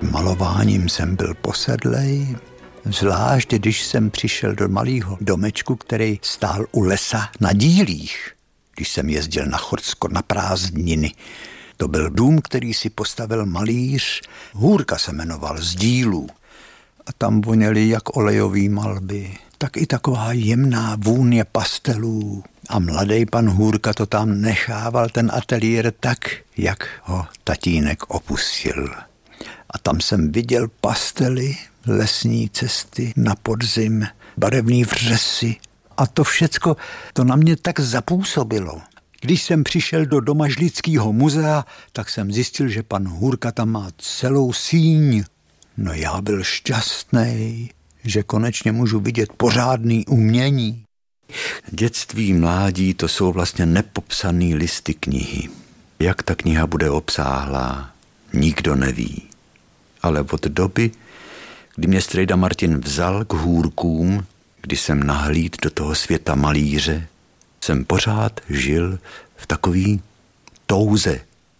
Malováním jsem byl posedlej, zvlášť když jsem přišel do malého domečku, který stál u lesa na Dílích, když jsem jezdil na Chorvatsko na prázdniny. To byl dům, který si postavil malíř, Hůrka se jmenoval, z Dílů. A tam voněly jak olejové malby, tak i taková jemná vůně pastelů. A mladý pan Hůrka to tam nechával, ten ateliér, tak, jak ho tatínek opustil. A tam jsem viděl pastely, lesní cesty na podzim, barevný vřesy. A to všecko, to na mě tak zapůsobilo. Když jsem přišel do Domažlického muzea, tak jsem zjistil, že pan Hůrka tam má celou síň. No já byl šťastný, že konečně můžu vidět pořádný umění. Dětství, mládí, to jsou vlastně nepopsaný listy knihy. Jak ta kniha bude obsáhlá, nikdo neví. Ale od doby, kdy mě strejda Martin vzal k Hůrkům, kdy jsem nahlídl do toho světa malíře, jsem pořád žil v takový touze.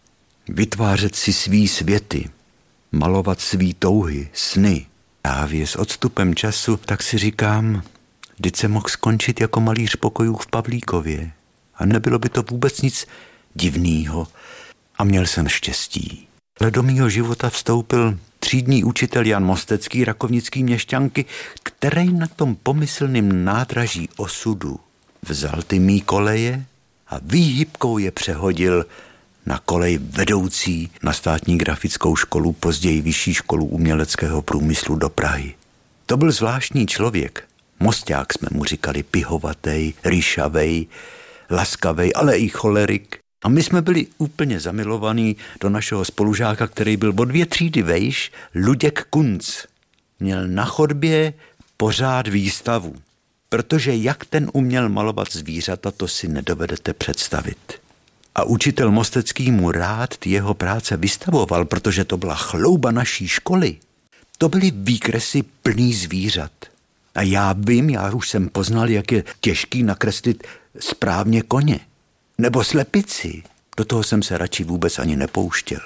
Vytvářet si svý světy, malovat svý touhy, sny. Právě s odstupem času tak si říkám, vždyť jsem mohl skončit jako malíř pokojů v Pavlíkově. A nebylo by to vůbec nic divného. A měl jsem štěstí. Ale do mýho života vstoupil třídní učitel Jan Mostecký, rakovnický měšťanky, který na tom pomyslným nádraží osudu vzal ty mý koleje a výhybkou je přehodil na kolej vedoucí na státní grafickou školu, později vyšší školu uměleckého průmyslu do Prahy. To byl zvláštní člověk. Mosťák jsme mu říkali, pihovatej, rýšavej, laskavej, ale i cholerik. A my jsme byli úplně zamilovaní do našeho spolužáka, který byl o 2 třídy vejš, Luděk Kunc. Měl na chodbě pořád výstavu, protože jak ten uměl malovat zvířata, to si nedovedete představit. A učitel Mostecký mu rád ty jeho práce vystavoval, protože to byla chlouba naší školy. To byly výkresy plný zvířat. A já vím, já už jsem poznal, jak je těžký nakreslit správně koně. Nebo slepici. Do toho jsem se radši vůbec ani nepouštěl.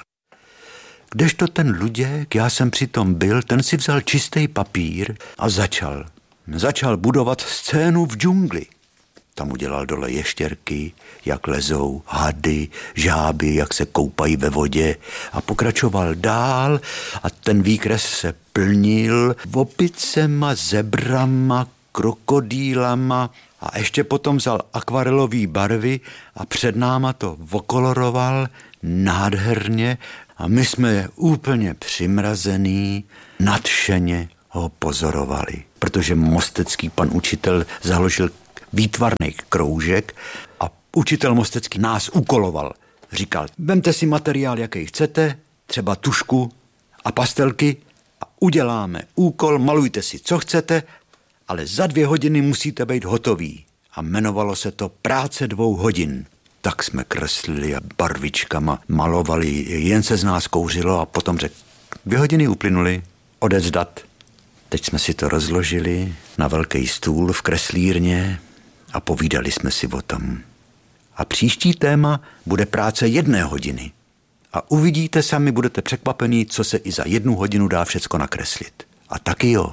Kdežto ten Luděk, já jsem přitom byl, ten si vzal čistý papír a začal budovat scénu v džungli. Tam udělal dole ještěrky, jak lezou, hady, žáby, jak se koupají ve vodě a pokračoval dál a ten výkres se plnil opicema, zebrama, krokodýlama a ještě potom vzal akvarelové barvy a před náma to okoloroval nádherně a my jsme úplně přimrazený, nadšeně ho pozorovali, protože Mostecký pan učitel založil výtvarný kroužek a učitel Mostecký nás úkoloval. Říkal, vemte si materiál, jaký chcete, třeba tušku a pastelky a uděláme úkol, malujte si, co chcete, ale za 2 hodiny musíte být hotoví. A jmenovalo se to práce 2 hodin. Tak jsme kreslili a barvičkama malovali, jen se z nás kouřilo a potom řekl, 2 hodiny uplynuly, odevzdat. Teď jsme si to rozložili na velký stůl v kreslírně a povídali jsme si o tom. A příští téma bude práce 1 hodiny. A uvidíte sami, budete překvapení, co se i za 1 hodinu dá všecko nakreslit. A taky jo.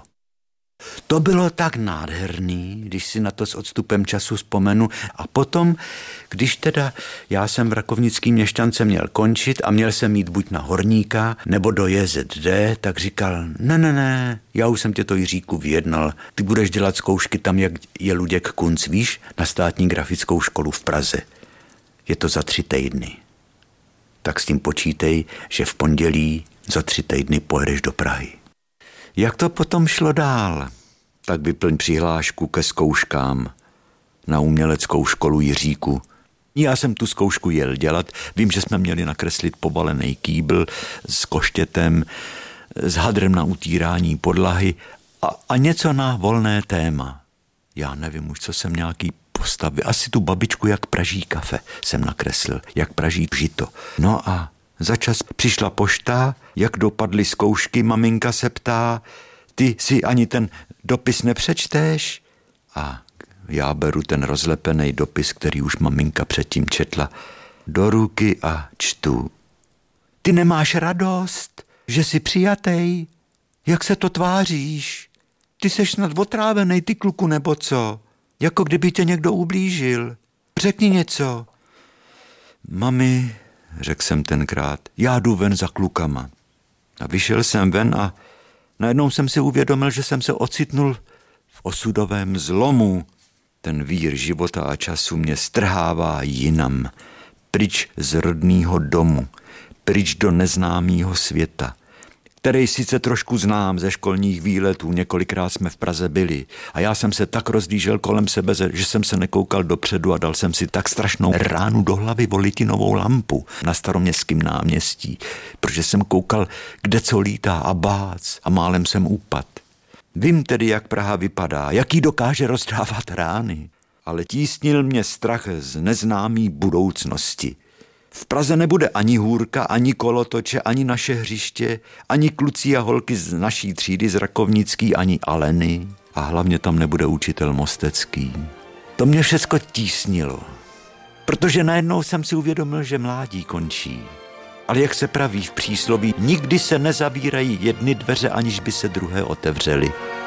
To bylo tak nádherný, když si na to s odstupem času vzpomenu. A potom, když teda já jsem v rakovnický měšťance měl končit a měl jsem jít buď na horníka nebo do JZD, tak říkal, ne, já už jsem tě to, Jiříku, vyjednal. Ty budeš dělat zkoušky tam, jak je Luděk Kunc, víš, na státní grafickou školu v Praze. Je to za 3 týdny. Tak s tím počítej, že v pondělí za 3 týdny pojedeš do Prahy. Jak to potom šlo dál? Tak vyplň přihlášku ke zkouškám na uměleckou školu, Jiříku. Já jsem tu zkoušku jel dělat. Vím, že jsme měli nakreslit pobalený kýbl s koštětem, s hadrem na utírání podlahy a něco na volné téma. Já nevím už, co jsem nějaký postavil. Asi tu babičku, jak praží kafe, jsem nakreslil, jak praží žito. No a za čas přišla pošta, jak dopadly zkoušky, maminka se ptá, ty si ani ten dopis nepřečteš? A já beru ten rozlepený dopis, který už maminka předtím četla, do ruky a čtu. Ty nemáš radost? že jsi přijatej? Jak se to tváříš? Ty seš snad otrávenej, ty kluku, nebo co? Jako kdyby tě někdo ublížil. Řekni něco. Mami, řekl jsem tenkrát, já jdu ven za klukama. A vyšel jsem ven a najednou jsem si uvědomil, že jsem se ocitnul v osudovém zlomu. Ten vír života a času mě strhává jinam, pryč z rodného domu, pryč do neznámého světa, který sice trošku znám ze školních výletů, několikrát jsme v Praze byli a já jsem se tak rozdížel kolem sebe, že jsem se nekoukal dopředu a dal jsem si tak strašnou ránu do hlavy o litinovou lampu na Staroměstském náměstí, protože jsem koukal, kde co lítá a bác a málem jsem upad. Vím tedy, jak Praha vypadá, jaký dokáže rozdávat rány, ale tísnil mě strach z neznámý budoucnosti. V Praze nebude ani hůrka, ani kolotoče, ani naše hřiště, ani kluci a holky z naší třídy z Rakovnický, ani Aleny a hlavně tam nebude učitel Mostecký. To mě všecko tísnilo, protože najednou jsem si uvědomil, že mládí končí. Ale jak se praví v přísloví, nikdy se nezavírají jedny dveře, aniž by se druhé otevřely.